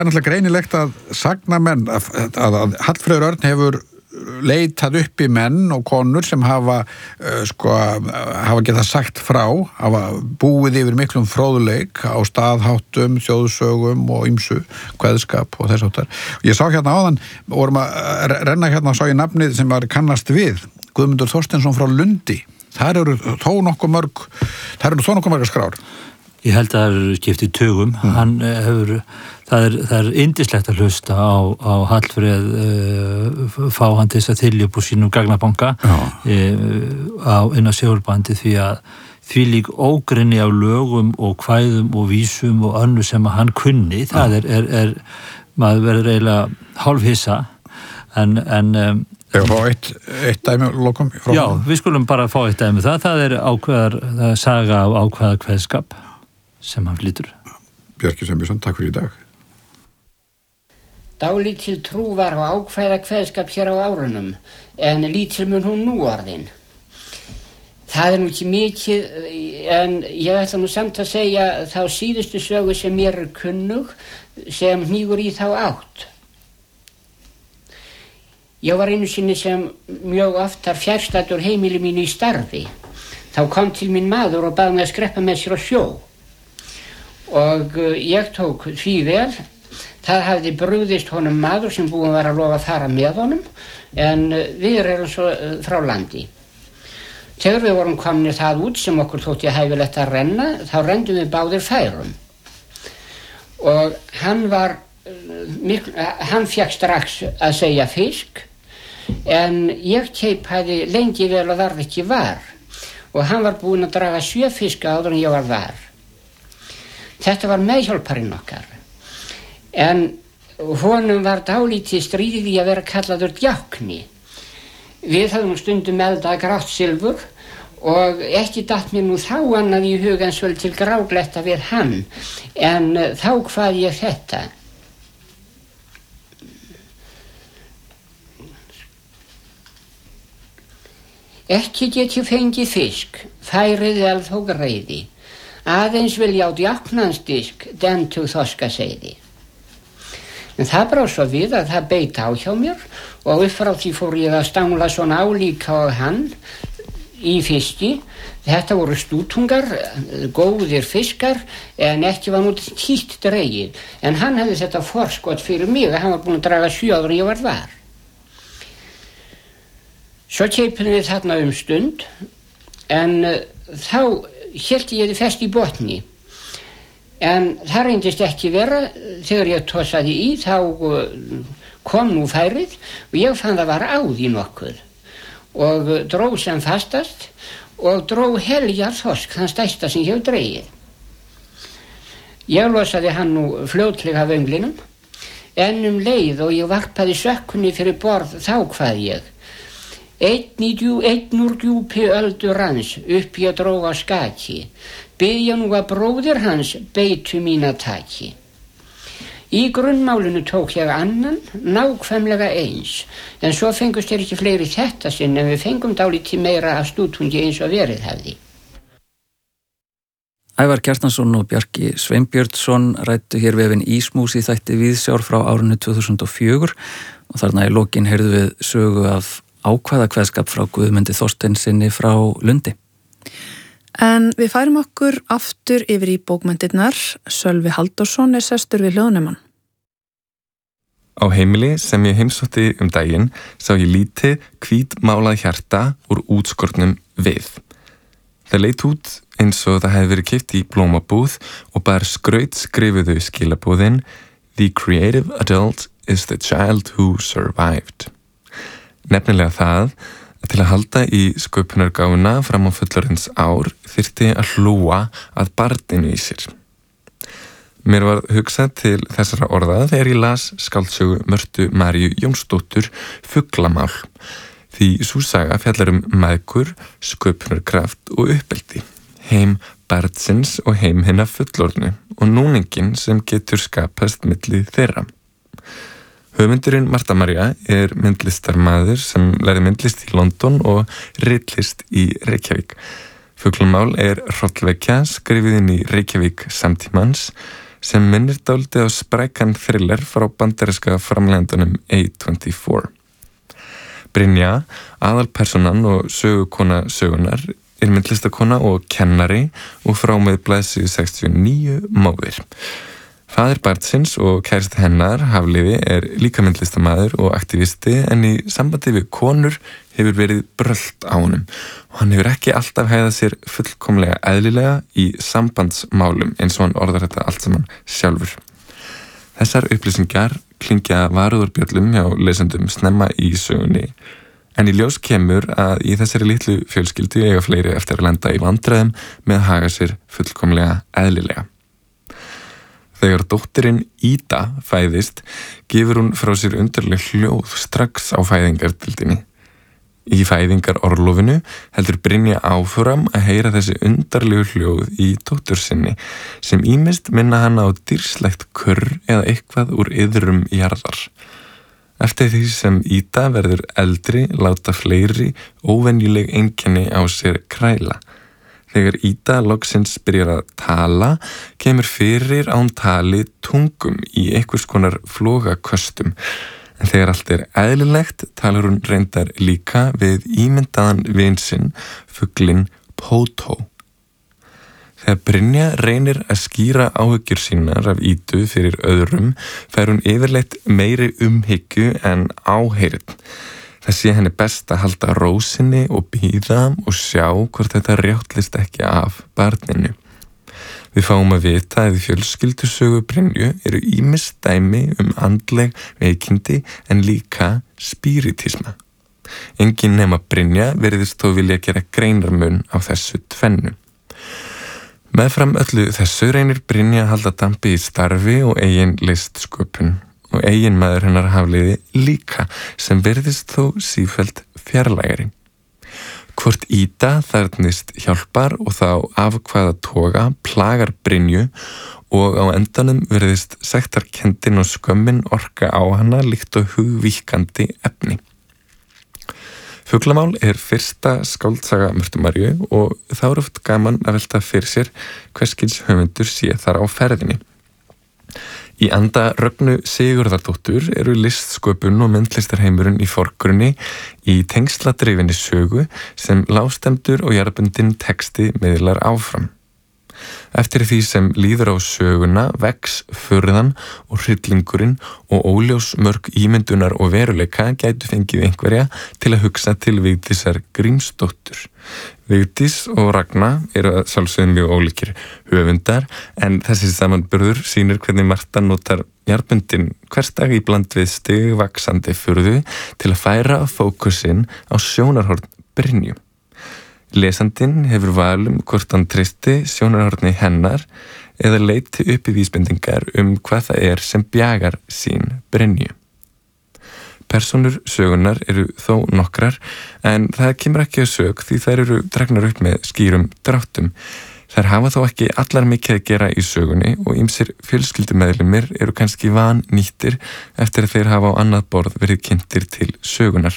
náttúrulega greinilegt að sagnamenn, að Hallfreður Örn hefur leitað upp í menn og konur sem hafa getað sagt frá, hafa búið yfir miklum fróðleik á staðháttum, þjóðsögum og ýmsu, kveðskap og þess háttar. Ég sá hérna áðan, vorum að renna hérna og sá ég nafnið sem var kannast við, Guðmundur Þorsteinsson frá Lundi. Það eru þó nokkuð margar skrár. Ég held að það er skiptið tugum. Hann hefur, það er yndislegt að hlusta á Hallfreð fá hann til þess að þylja upp úr sínum gagnabanka inn á segulbandi því að því lík ógrynni af lögum og kvæðum og vísum og önnu sem að hann kunni, það er maður verður eiginlega hálfhissa en Ég fá eitt dæmi lokum frá. Já, við skulum bara fá eitt dæmi það er það saga af ákveða kveðskap sem hann flytur. Bjarki Sveinbjörnsson, takk fyrir í dag. Dálítil trú var á ákveða kveðskap hér á árunum, en lítil mun hún nú orðin. Það er nú ekki mikið, en ég ætla nú samt að segja þá síðustu sögu sem mér er kunnug, sem hnígur í þá átt. Ég var einu sinni sem mjög oftar fjærstaddur heimili mínu í starfi. Þá kom til mín maður og bað mig að skreppa með sér á sjó. Og ég tók því vel. Það hafði brugðist honum maður sem búinn var að lofa að fara með honum, en við erum svo frá landi. Þegar við vorum komnir það út sem okkur þótti hæfilegt að renna, þá rennum við báðir færum. Og hann fékk strax að segja fisk, en ég keipaði lengi vel og varð ekki var. Og hann var búinn að draga 7 fiska áður en ég var var. Þetta var meðhjálparinn okkar. En honum var dálítið stríðið í að vera kallaður djákni. Við höfum stundum eldað grátt silfur og ekki datt mér nú þá annað í hug en svolítið til grágletta við hann. En þá kvað ég þetta. Ekki get ég fengið fisk, færið eld þó greiði. Aðeins vil ég á djáknansdisk, dentu þorskaseiði. En það brá svo við að það beit á hjá mér og upp frá því fór ég að stangla svona álíka og hann í fiski. Þetta voru stútungar, góðir fiskar, en ekki var nú títt dregið. En hann hefði þetta forskot fyrir mig að hann var búinn að draga 7 áður en ég var. Svo keipum við þarna stund, en þá hélt ég þið fest í botni. En það reyndist ekki vera. Þegar ég tossaði í, þá kom nú færið og ég fann það var á því nokkuð. Og dró sem fastast og dró heljar þorsk, þann stærsta sem ég hef dregið. Ég losaði hann nú fljótlega af önglinum, en leið og ég varpaði sökkunni fyrir borð, þá kvað ég. Einn úr djúpi öldu ranns, upp ég dró á skaki, biðja nú að bróðir hans beitu mína taki. Í grunnmálinu tók ég annan, nákvæmlega eins, en svo fengust ekki fleiri þetta sinn, en við fengum dálítið meira af stútungi eins og verið hefði. Ævar Kjartansson og Bjarki Sveinbjörnsson ræddu hér vefinn Ísmús í þætti Viðsjár frá árinu 2004 og þarna í lokin heyrðu við sögu af ákvæða kveðskap frá Guðmundi Þorsteinsinni frá Lundi. En við færum okkur aftur yfir í bókmenntirnar. Sölvi Halldórsson er sestur við hljóðnemann. Á heimili sem ég heimsótti daginn sá ég lítið hvítmálað hjarta úr útskornum við. Það leit út eins og það hefði verið keypt í blómabúð og bar skraut skrifuðu skilabúðin The creative adult is the child who survived. Nefnilega það að til að halda í sköpunargáfuna fram á fullorðins ár þyrfti að hlúa að barninu í sér. Mér var hugsað til þessara orða þegar ég las skáldsögu Mörtu Maríu Jónsdóttur Fuglamál, því sú saga fjallar mæðgur, sköpunarkraft og uppeldi, heim barnsins og heim hinna fullorðnu og núningin sem getur skapast milli þeirra. Höfundurinn Marta María er myndlistarmaður sem lærði myndlist í London og ritlist í Reykjavík. Fuglamál er hrollvekja skrifið inn í Reykjavík samtímans sem minnir dálítið á sprækan thriller frá bandaríska framleiðendunum A24. Brynja, aðalpersonan og sögukona sögunar, myndlistakona og kennari og frá með blaðsíðu 69 móðir. Faðir barnsins og kærasti hennar, Hafliði, líka myndlistamaður og aktivisti en í sambandi við konur hefur verið brölt á honum og hann hefur ekki alltaf hegðað sér fullkomlega eðlilega í sambandsmálum eins og hann orðar þetta allt saman sjálfur. Þessar upplýsingar klingja varúðarbjöllum hjá lesendum snemma í sögunni en í ljós kemur að í þessari litlu fjölskyldu eiga fleiri eftir að lenda í vandræðum með að haga sér fullkomlega eðlilega. Þegar dóttirinn Ida fæðist, gefur hún frá sér undarleg hljóð strax á fæðingardeildinni. Í fæðingarorlofinu heldur Brynja áfram að heyra þessi undarlegu hljóð í dóttur sinni, sem ýmist minna hana á dýrslegt kurr eða eitthvað úr iðrum jarðar. Eftir því sem Ida verður eldri, láta fleiri óvenjuleg einkenni á sér kræla. Þegar Ida loksins byrjar að tala, kemur fyrir án tali tungum í einhvers konar flogaköstum. En þegar allt eðlilegt, talar hún reyndar líka við ímyndaðan vin sinn, fuglinn Pótó. Þegar Brynja reynir að skýra áhyggjur sínar af Ídu fyrir öðrum, fær hún yfirleitt meiri umhyggju en áheyrn. Það sé henni best að halda ró sinni og bíða og sjá hvort þetta rjáttlist ekki af barninu. Við fáum að vita að í fjölskyldusögu Brynju eru ýmis dæmi andleg veikindi en líka spiritisma. Enginn nema Brynja virðist þó vilja gera greinarmun á þessu tvennu. Meðfram öllu þessu reynir Brynja að halda dampi í starfi og eigin listsköpun. Og eiginmaður hennar Hafliði líka sem virðist þó sífellt fjarlægari. Hvort Ida þarfnist hjálpar og þá af hvaða toga plagar Brynju og á endanum virðist sektarkenndin og skömmin orka á hana líkt og hugvíkandi efni. Fuglamál fyrsta skáldsaga Mörtu Maríu og þá oft gaman að velta fyrir sér hvers kyns höfundur sé þar á ferðinni. Í anda Rögnu Sigurðardóttur listsköpun og myndlistarheimurinn í forgrunni í tengsladrifinni sögu sem lágstemdur og jarðbundinn texti miðlar áfram. Eftir því sem líður á söguna vex furðan og hryllingurinn og óljós mörk ímyndunar og veruleika gætu fengið einhverja til að hugsa til Vigdísar Grímsdóttur. Vigdís og Ragna að sjálfsögðu mjög ólíkir höfundar en þessi samanburður sýnir hvernig Marta notar jarðbundinn hversdag í bland við stigvaxandi furðu til að færa fókusinn á sjónarhorn Brynju. Lesandinn hefur valum hvort hann treysti sjónarhorni hennar eða leiti upp í vísbendingar hvað það sem bjagar sín Brynju. Persónur sögunar eru þó nokkrar en það kemur ekki að sök því þær eru dregnar upp með skýrum dráttum. Þær hafa þó ekki allar mikið að gera í sögunni og ýmsir fjölskyldumeðlimir eru kannski vannýttir eftir að þeir hafa á annað borð verið kynntir til sögunar.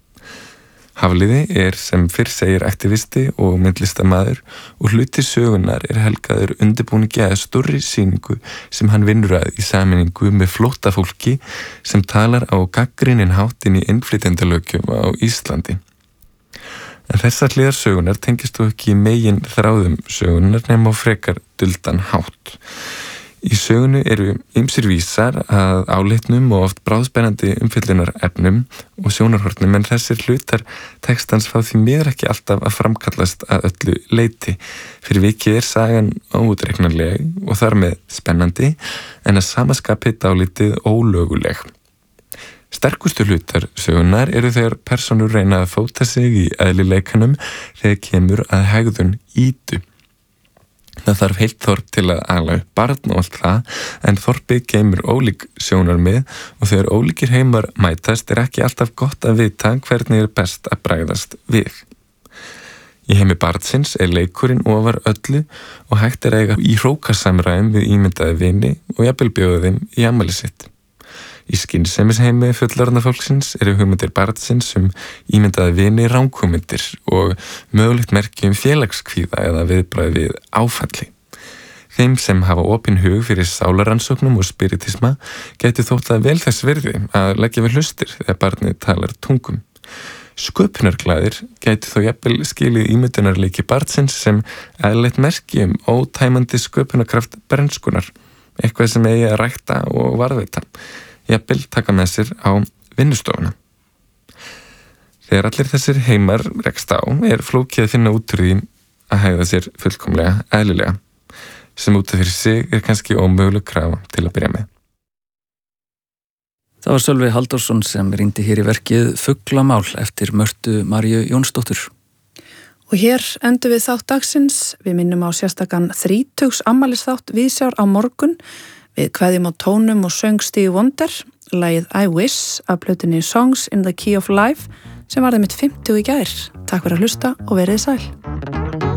Hafliði sem fyrr segir aktivisti og myndlistamaður og hluti sögunar helgaður undirbúningi að stórri sýningu sem hann vinnur að í sameiningu með flóttafólki sem talar á gagnrýninn hátt inn í innflytjendalöggjöf á Íslandi. En þessar hliðar sögunar tengist þó ekki megin þráðum sögunar nema á frekar duldan hátt. Í sögunu eru ýmsir vísar að álitnum og oft bráðspennandi umfyllunar efnum og sjónarhornum en þessir hlutar textans fá því miður ekki alltaf að framkallast að öllu leyti. Fyrir vikið sagan óútreiknanleg og þar með spennandi en að samaskapi dálítið ólöguleg. Sterkustu hlutar sögunar eru þegar persónur reyna að fóta sig í eðlileikanum þegar kemur að hegðun Ídu. Það þarf heilt þorp til að ala upp barn og allt það, en þorpið geymir ólík sjónarmið og þegar ólíkir heimar mætast ekki alltaf gott að vita hvernig best að bregðast við. Í heimi barnsins leikurinn ofar öllu og hægt að eiga í hrókasamræðum við ímyndaði vini og jafnvel bjóða þeim í afmæli sitt. Í skynsemisheimi fullorðna fólksins hugmyndir barnsins ímyndaði vini ranghugmyndir og mögulegt merki félagskvíða eða viðbragð við áfalli. Þeim sem hafa opinn hug fyrir sálarannsóknum og spiritisma gæti þótt að vel þess virði að leggja við hlustir þegar barnið talar tungum. Sköpunarglæðir gæti þó jafnvel skilið ímyndunarleiki barnsins sem eðlilegt merki ótæmandi sköpunarkraft bernskunar, eitthvað sem eigi að rækta og varðveita, jafnvel taka með sér á vinnustofuna. Þegar allir þessir heimar rekst á flókið að finna út úr því að hegða sér fullkomlega eðlilega, sem út af fyrir sig kannski ómöguleg krafa til að byrja með. Það var Sölvi Halldórsson sem rýndi hér í verkið Fuglamál eftir Mörtu Maríu Jónsdóttur. Og hér endur við þátt dagsins. Við minnum á sérstakann 30 afmælisþátt Viðsjár á morgun. Við kveðjum á tónum og söng Stevie Wonder, lagið I Wish af plötunni Songs in the Key of Life sem varði mitt 50 í gær. Takk fyrir að hlusta og verið sæl.